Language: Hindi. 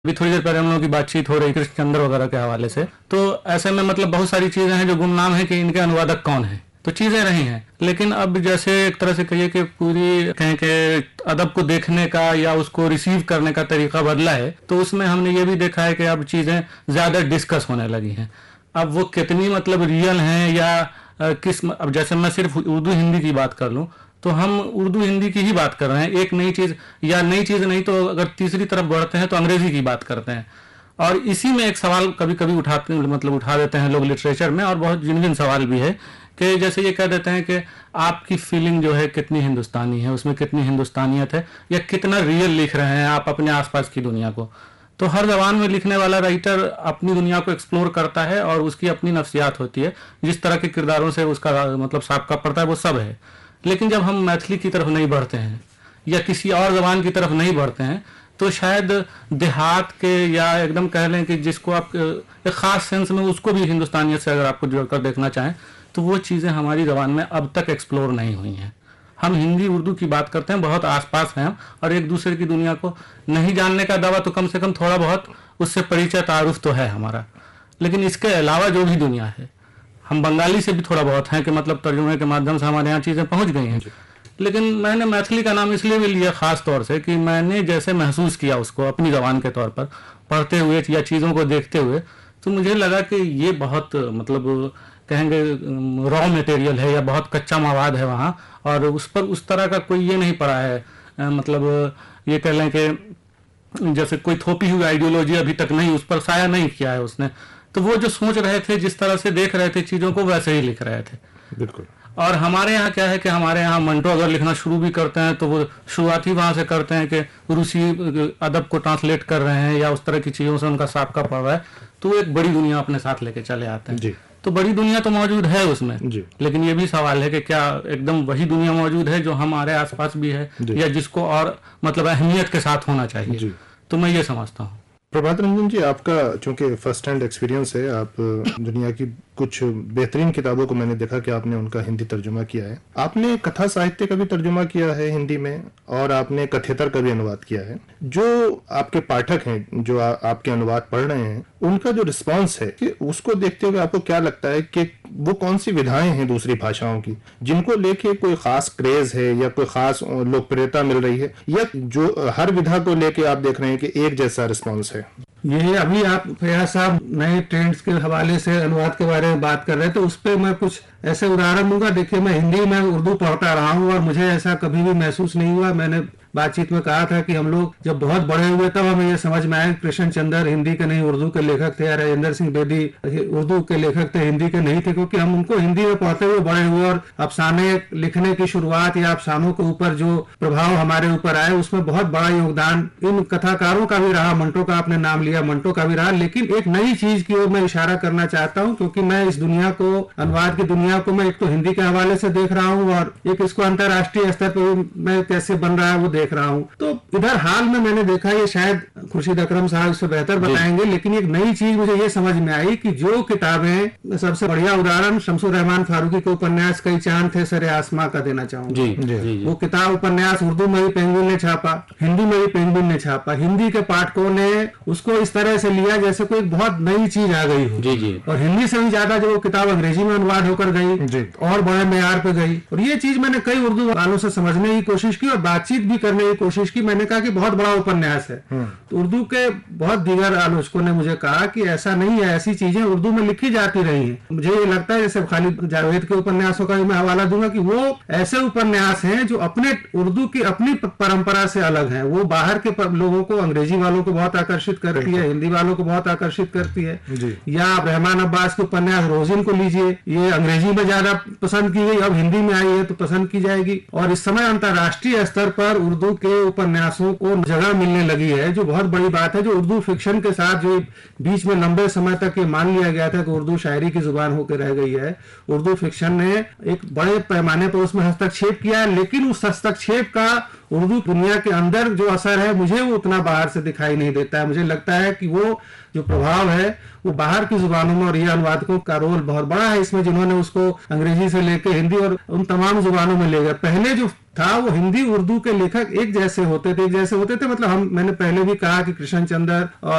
अभी थोड़ी देर पहले हम लोगों की बातचीत हो रही कृष्ण चंद्र वगैरह के हवाले से, तो ऐसे में मतलब बहुत सारी चीजें हैं जो गुमनाम है कि इनके अनुवादक कौन है, तो चीजें रही हैं। लेकिन अब जैसे एक तरह से कहिए कि पूरी कहें कि अदब को देखने का या उसको रिसीव करने का तरीका बदला है, तो उसमें हमने ये भी देखा है कि अब चीजें ज्यादा डिस्कस होने लगी हैं। अब वो कितनी मतलब रियल हैं या अब जैसे मैं सिर्फ उर्दू हिंदी की बात कर लूँ, तो हम उर्दू हिंदी की ही बात कर रहे हैं। एक नई चीज़ या नई चीज़ नहीं तो अगर तीसरी तरफ बढ़ते हैं तो अंग्रेज़ी की बात करते हैं। और इसी में एक सवाल कभी कभी उठा देते हैं लोग लिटरेचर में, और बहुत जिनविन सवाल भी है कि जैसे ये कह देते हैं कि आपकी फीलिंग जो है कितनी हिंदुस्तानी है, उसमें कितनी हिंदुस्तानियत है, या कितना रियल लिख रहे हैं आप अपने आसपास की दुनिया को। तो हर जबान में लिखने वाला राइटर अपनी दुनिया को एक्सप्लोर करता है और उसकी अपनी नफ्सियात होती है। जिस तरह के किरदारों से उसका मतलब साबका पड़ता है वो सब है। लेकिन जब हम मैथिली की तरफ नहीं बढ़ते हैं या किसी और जबान की तरफ नहीं बढ़ते हैं, तो शायद देहात के या एकदम कह लें कि जिसको आप एक ख़ास सेंस में उसको भी हिंदुस्तानियत से अगर आपको जोड़कर देखना चाहें, तो वो चीज़ें हमारी ज़बान में अब तक एक्सप्लोर नहीं हुई हैं। हम हिंदी उर्दू की बात करते हैं, बहुत आसपास हैं हम, और एक दूसरे की दुनिया को नहीं जानने का दावा तो कम से कम थोड़ा बहुत उससे परिचय तारुफ तो है हमारा। लेकिन इसके अलावा जो भी दुनिया है, हम बंगाली से भी थोड़ा बहुत हैं कि मतलब तर्जुमे के माध्यम से हमारे यहाँ चीज़ें पहुँच गई हैं। लेकिन मैंने मैथिली का नाम इसलिए भी लिया ख़ास तौर से कि मैंने जैसे महसूस किया उसको अपनी ज़बान के तौर पर पढ़ते हुए या चीज़ों को देखते हुए, तो मुझे लगा कि ये बहुत मतलब कहेंगे रॉ मटेरियल है या बहुत कच्चा मवाद है वहाँ, और उस पर उस तरह का कोई ये नहीं पड़ा है। मतलब ये कह लें कि जैसे कोई थोपी हुई आइडियोलॉजी अभी तक नहीं, उस पर साया नहीं किया है उसने। तो वो जो सोच रहे थे, जिस तरह से देख रहे थे चीज़ों को, वैसे ही लिख रहे थे। बिल्कुल। और हमारे यहाँ क्या है कि हमारे यहाँ मंटो अगर लिखना शुरू भी करते हैं तो वो शुरुआत ही वहाँ से करते हैं कि रूसी अदब को ट्रांसलेट कर रहे हैं या उस तरह की चीज़ों से उनका साबका पड़ रहा है, तो एक बड़ी दुनिया अपने साथ लेके चले आते हैं जी। तो बड़ी दुनिया तो मौजूद है उसमें जी। लेकिन ये भी सवाल है कि क्या एकदम वही दुनिया मौजूद है जो हमारे आसपास भी है, या जिसको और मतलब अहमियत के साथ होना चाहिए जी। तो मैं ये समझता हूँ। प्रभात रंजन जी, आपका चूंकि फर्स्ट हैंड एक्सपीरियंस है, आप दुनिया की कुछ बेहतरीन किताबों को मैंने देखा कि आपने उनका हिंदी तर्जुमा किया है। आपने कथा साहित्य का भी तर्जुमा किया है हिंदी में, और आपने कथेतर का भी अनुवाद किया है। जो आपके पाठक हैं, जो आपके अनुवाद पढ़ रहे हैं, उनका जो रिस्पॉन्स है कि उसको देखते हुए आपको क्या लगता है कि वो कौन सी विधाएं हैं दूसरी भाषाओं की जिनको लेके कोई खास क्रेज है या कोई खास लोकप्रियता मिल रही है, या जो हर विधा को लेके आप देख रहे हैं कि एक जैसा रिस्पॉन्स है? ये अभी आप फैयाज साहब नए ट्रेंड्स के हवाले से अनुवाद के बारे में बात कर रहे हैं, तो उस पर मैं कुछ ऐसे उदाहरण दूंगा। देखिए, मैं हिंदी में उर्दू पढ़ता रहा हूँ और मुझे ऐसा कभी भी महसूस नहीं हुआ। मैंने बातचीत में कहा था कि हम लोग जब बहुत बड़े हुए तब हमें ये समझ में आया कृष्ण चंद्र हिंदी के नहीं उर्दू के लेखक थे, या राजेंद्र सिंह बेदी उर्दू के लेखक थे, हिंदी के नहीं थे, क्योंकि हम उनको हिंदी में पढ़ते हुए बड़े हुए। और अफसाने लिखने की शुरुआत या अफसानों के ऊपर जो प्रभाव हमारे ऊपर आए, उसमें बहुत बड़ा योगदान इन कथाकारों का भी रहा। मंटो का आपने नाम लिया, मंटो का भी रहा। लेकिन एक नई चीज की ओर मैं इशारा करना चाहता हूँ, क्योंकि मैं इस दुनिया को, अनुवाद की दुनिया को मैं एक तो हिंदी के हवाले से देख रहा हूँ और एक इसको अंतर्राष्ट्रीय स्तर पर मैं कैसे बन रहा है वो देख रहा हूँ। तो इधर हाल में मैंने देखा, ये शायद खुर्शीद अकरम साहब इससे बेहतर बताएंगे, लेकिन एक नई चीज मुझे ये समझ में आई कि जो किताबें, सबसे बढ़िया उदाहरण शमसुर रहमान फारूकी के उपन्यास कई चांद थे सरे आसमां का देना चाहूंगा। वो किताब उपन्यास उर्दू में भी पेंगुइन ने छापा, हिंदी में भी पेंगुइन ने छापा। हिंदी के पाठकों ने उसको इस तरह से लिया जैसे कोई बहुत नई चीज आ गई हो, और हिंदी से भी ज्यादा जो वो किताब अंग्रेजी में अनुवाद होकर गई और बड़े मेयार पे गई। और ये चीज मैंने कई उर्दू वालों से समझने की कोशिश की और बातचीत भी करने की कोशिश की। मैंने कहा कि बहुत बड़ा उपन्यास है, तो उर्दू के बहुत दीगर आलोचकों ने मुझे कहा कि ऐसा नहीं है, ऐसी चीजें उर्दू में लिखी जाती रही हैं। मुझे ये लगता है, जैसे खालिद जावेद के उपन्यासों का भी मैं हवाला दूंगा, कि वो ऐसे उपन्यास हैं जो अपने उर्दू की अपनी परंपरा से अलग हैं। वो बाहर के लोगों को, अंग्रेजी वालों को बहुत आकर्षित करती है, हिंदी वालों को बहुत आकर्षित करती है। या आप रहमान अब्बास के उपन्यास रोजिन को लीजिए, ये अंग्रेजी में ज्यादा पसंद की गई, अब हिंदी में आई है तो पसंद की जाएगी। और इस समय अंतर्राष्ट्रीय स्तर पर उर्दू के उपन्यासों को जगह मिलने लगी है, जो बहुत बड़ी बात है। जो उर्दू फिक्शन के साथ जो बीच में लंबे समय तक ये मान लिया गया था कि उर्दू शायरी की जुबान होकर रह गई है, उर्दू फिक्शन ने एक बड़े पैमाने पर उसमें हस्तक्षेप किया है। लेकिन उस हस्तक्षेप का उर्दू दुनिया के अंदर जो असर है, मुझे वो उतना बाहर से दिखाई नहीं देता है। मुझे लगता है कि वो जो प्रभाव है वो बाहर की जुबानों में, और ये अनुवादकों का रोल बहुत बड़ा है इसमें, जिन्होंने उसको अंग्रेजी से लेकर हिंदी और उन तमाम जुबानों में ले गए। पहले जो था वो हिंदी उर्दू के लेखक एक जैसे होते थे मतलब मैंने पहले भी कहा कि कृष्ण चंद्र और